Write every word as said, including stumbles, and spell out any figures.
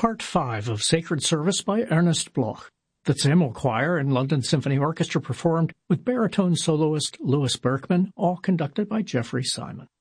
Part five of Sacred Service by Ernest Bloch. The Zimmel Choir and London Symphony Orchestra performed with baritone soloist Louis Berkman, all conducted by Jeffrey Simon.